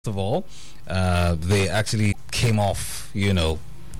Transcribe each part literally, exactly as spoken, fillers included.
of all, uh, they actually came off, you know,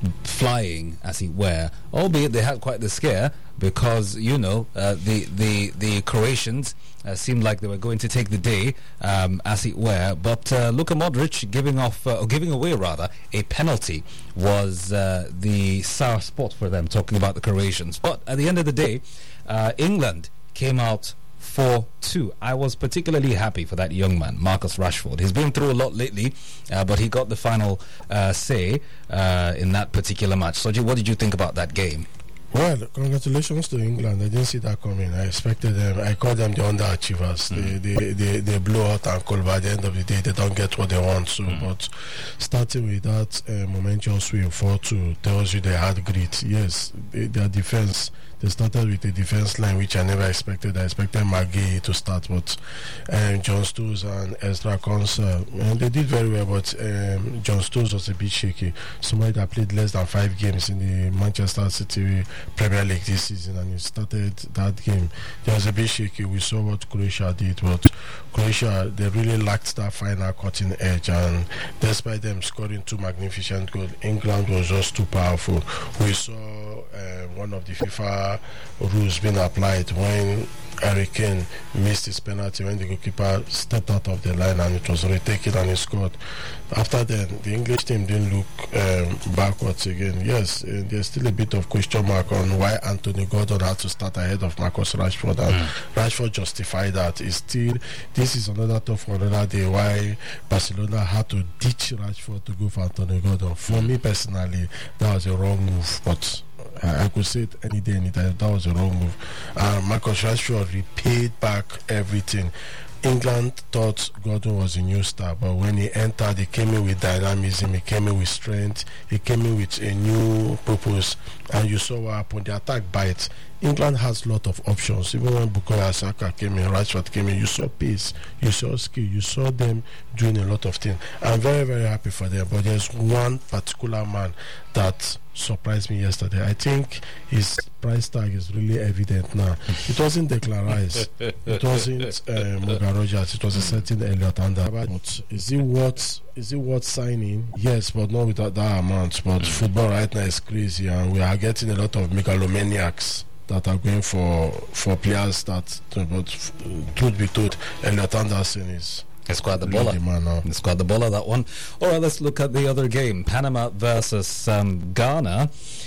flying, as it were, albeit they had quite the scare because, you know, uh, the, the, the Croatians uh, seemed like they were going to take the day, um, as it were. But uh, Luka Modric giving off, uh, or giving away rather, a penalty was uh, the sour spot for them, talking about the Croatians. But at the end of the day, uh, England came out four two. I was particularly happy for that young man, Marcus Rashford. He's been through a lot lately, uh, but he got the final uh, say uh, in that particular match. Soji, what did you think about that game? Well, congratulations to England. I didn't see that coming. I expected them. I called them the underachievers. Mm. They, they, they, they blow out and cold. By the end of the day, they don't get what they want. So, mm. But starting with that uh, momentous win four two tells you they had grit. Yes, they, their defense. They started with a defense line which I never expected. I expected Maggie to start, but um, John Stones and Ezra Konsa, and they did very well. But um, John Stones was a bit shaky. Somebody that played less than five games in the Manchester City Premier League this season, and he started that game. He was a bit shaky. We saw what Croatia did, but Croatia, they really lacked that final cutting edge, and despite them scoring two magnificent goals, England was just too powerful. We saw uh, one of the FIFA rules being applied when Harry Kane missed his penalty when the goalkeeper stepped out of the line and it was retaken and he scored. After then, the English team didn't look um, backwards again. Yes, uh, there's still a bit of question mark on why Anthony Gordon had to start ahead of Marcus Rashford, and mm. Rashford justified that. It's still, this is another tough for another day why Barcelona had to ditch Rashford to go for Anthony Gordon. For mm. me personally, that was a wrong move, but I could say it any day, any time. That was a wrong move. Uh, Marcus Rashford repaid back everything. England thought Gordon was a new star, but when he entered, he came in with dynamism, he came in with strength, he came in with a new purpose, and you saw what happened. The attack bites. England has a lot of options. Even when Bukayo Saka came in, Rashford came in, you saw pace, you saw skill, you saw them doing a lot of things. I'm very, very happy for them, but there's one particular man that surprised me yesterday. I think his price tag is really evident now. It wasn't Declan Rice, it wasn't uh, Morgan Rogers, it was a certain Elliot Anderson. But is it worth is it worth signing? Yes, but not without that amount. But football right now is crazy, and we are getting a lot of megalomaniacs that are going for for players that, but truth be told, Elliot Anderson is It's quite the baller. It's quite the baller, that one. All right, let's look at the other game. Panama versus um, Ghana.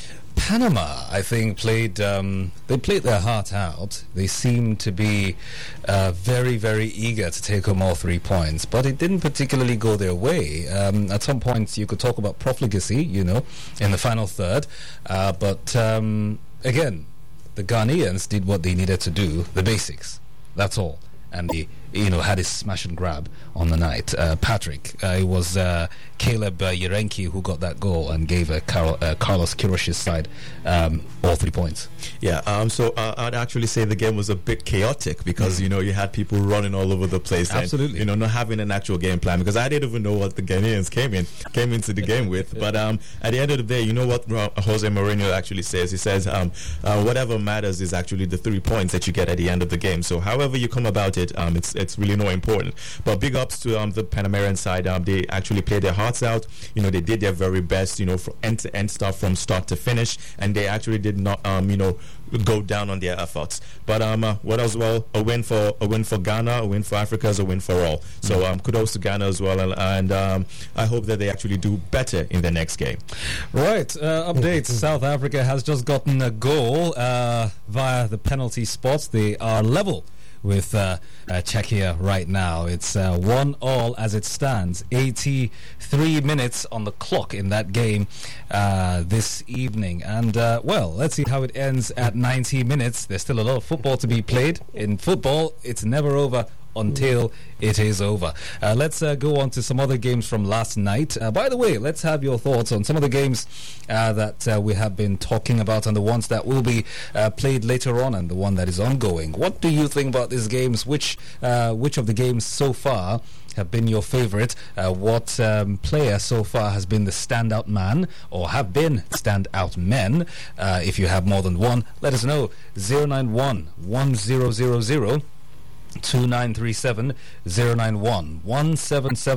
Panama, I think, played, um, they played their heart out. They seemed to be uh, very, very eager to take home all three points, but it didn't particularly go their way. Um, at some points, you could talk about profligacy, you know, in the final third. Uh, but um, again, the Ghanaians did what they needed to do, the basics. That's all. And they, you know, had his smash and grab on the night. Uh, Patrick, uh, it was uh, Caleb uh, Yerenki who got that goal and gave uh, Carl, uh, Carlos Queiroz' side um, all three points. Yeah, um, so uh, I'd actually say the game was a bit chaotic because, mm. you know, you had people running all over the place. Absolutely. And, you know, not having an actual game plan, because I didn't even know what the Ghanaians came in came into the game with. But um, at the end of the day, you know what Jose Mourinho actually says? He says um, uh, whatever matters is actually the three points that you get at the end of the game. So however you come about it, um, it's it's really not important. But big ups to um, the Panamanian side. Um, they actually played their hearts out. You know, they did their very best, you know, from end to end stuff from start to finish, and they actually did not, um, you know, go down on their efforts. But um, uh, what as well, a win for a win for Ghana, a win for Africa is a win for all. So um, kudos to Ghana as well, and, and um, I hope that they actually do better in the next game. Right, uh, updates. South Africa has just gotten a goal uh, via the penalty spots. They are level with uh, uh, Czechia right now. It's uh, one all as it stands. eighty-three minutes on the clock in that game uh, this evening. And, uh, well, let's see how it ends at ninety minutes. There's still a lot of football to be played. In football, it's never over until it is over. Uh, let's uh, go on to some other games from last night. Uh, by the way, let's have your thoughts on some of the games uh, that uh, we have been talking about and the ones that will be uh, played later on and the one that is ongoing. What do you think about these games? Which uh, which of the games so far have been your favorite? Uh, what um, player so far has been the standout man or have been standout men? Uh, if you have more than one, let us know. zero nine one one zero zero zero two nine three seven zero nine one one seven seven